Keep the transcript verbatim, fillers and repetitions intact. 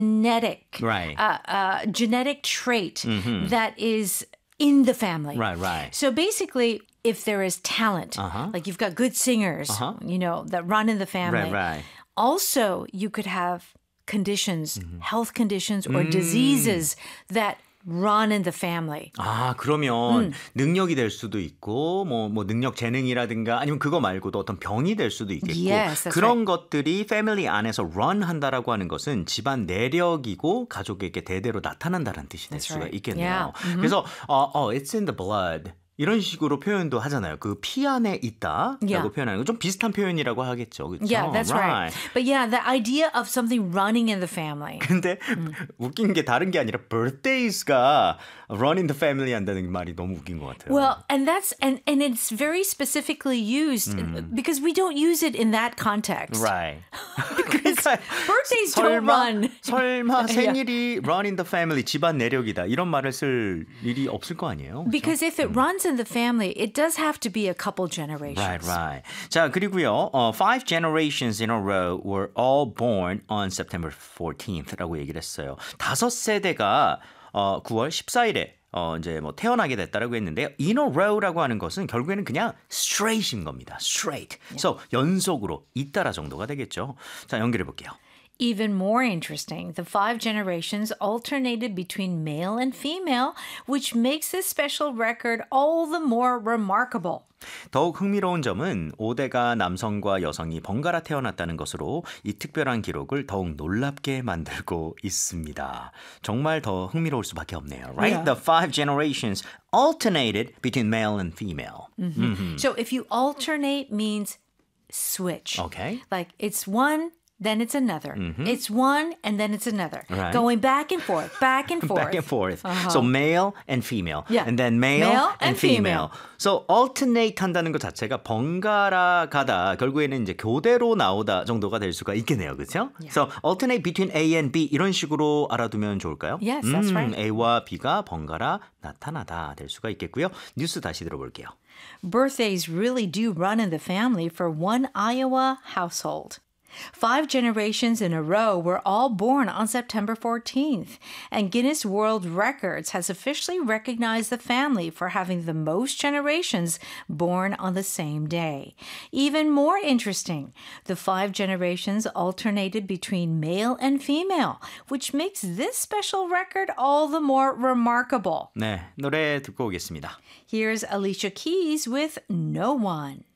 genetic, Right. uh, uh, genetic trait Mm-hmm. that is in the family. Right, right. So basically, if there is talent, Uh-huh. like you've got good singers, Uh-huh. you know, that run in the family. Right, right. Also, you could have conditions, Mm-hmm. health conditions or Mm. diseases that run in the family. 아, 그러면 능력이 될 수도 있고, 뭐, 뭐, 능력 재능이라든가, 아니면 그거 말고도 어떤 병이 될 수도 있겠고, Yes, that's 그런 것들이 패밀리 안에서 run 한다라고 하는 것은 집안 내력이고 가족에게 대대로 나타난다는 뜻이 될 That's 수가 right. 있겠네요. Yeah. 그래서, 어, 어, it's in the blood. 이런 식으로 표현도 하잖아요. 그 피 안에 있다라고 Yeah. 표현하는 거 좀 비슷한 표현이라고 하겠죠. 그렇죠? Yeah, that's right. But yeah, the idea of something running in the family. 근데 웃긴 게 다른 게 아니라 birthdays가 run in the family 한다는 말이 너무 웃긴 것 같아요. Well, and that's and and it's very specifically used because we don't use it in that context. Right. Because birthdays don't 설마, run. 설마 생일이 run in the family, 집안 내력이다. 이런 말을 쓸 일이 없을 거 아니에요? 그렇죠? Because if it runs in the family, it does have to be a couple generations. Right, right. 자, 그리고요. 어, five generations in a row were all born on September fourteenth라고 얘기를 했어요. 다섯 세대가 어, 구월 십사일에 어, 이제 뭐 태어나게 됐다라고 했는데요. In a row라고 하는 것은 결국에는 그냥 straight인 겁니다. straight. 그래서 연속으로 잇따라 정도가 되겠죠. 자, 연결해 볼게요. Even more interesting, the five generations alternated between male and female, which makes this special record all the more remarkable. 더욱 흥미로운 점은 오 대가 남성과 여성이 번갈아 태어났다는 것으로 이 특별한 기록을 더욱 놀랍게 만들고 있습니다. 정말 더 흥미로울 수밖에 없네요. Right? Yeah. The five generations alternated between male and female. Mm-hmm. So if you alternate means switch. Okay. Like it's one, then it's another. It's one, and then it's another. Right. Going back and forth, back and forth. Back and forth. So male and female. Yeah. And then male, Male and and female. So alternate 한다는 것 자체가 번갈아 가다 결국에는 이제 교대로 나오다 정도가 될 수가 있겠네요. 그렇죠? So alternate between A and B 이런 식으로 알아두면 좋을까요? Yes, that's right. A와 B가 번갈아 나타나다 될 수가 있겠고요. 뉴스 다시 들어볼게요. Birthdays really do run in the family for one Iowa household. Five generations in a row were all born on September fourteenth, and Guinness World Records has officially recognized the family for having the most generations born on the same day. Even more interesting, the five generations alternated between male and female, which makes this special record all the more remarkable. 네, 노래 듣고 오겠습니다. Here's Alicia Keys with No One.